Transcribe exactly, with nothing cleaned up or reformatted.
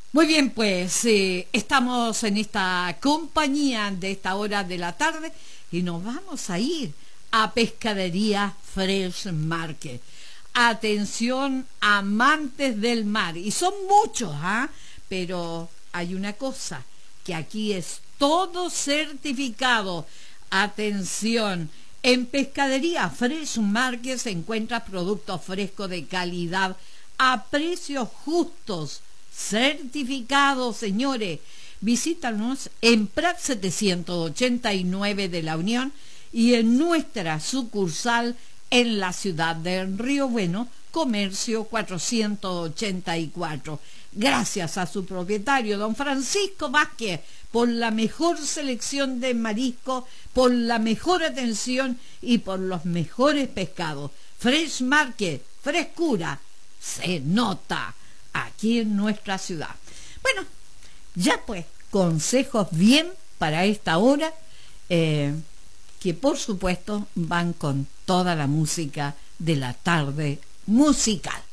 Muy bien, pues eh, estamos en esta compañía de esta hora de la tarde y nos vamos a ir a Pescadería Fresh Market. Atención, amantes del mar, y son muchos, ¿ah? Pero hay una cosa, que aquí es todo certificado. Atención, en Pescadería Fresh Market se encuentra productos frescos de calidad a precios justos, certificados, señores. Visítanos en Prat setecientos ochenta y nueve de la Unión y en nuestra sucursal en la ciudad de Río Bueno, Comercio cuatrocientos ochenta y cuatro. Gracias a su propietario, don Francisco Vázquez, por la mejor selección de marisco, por la mejor atención y por los mejores pescados. Fresh Market, frescura, se nota aquí en nuestra ciudad. Bueno, ya pues, consejos bien para esta hora, eh, que por supuesto van con toda la música de la tarde musical.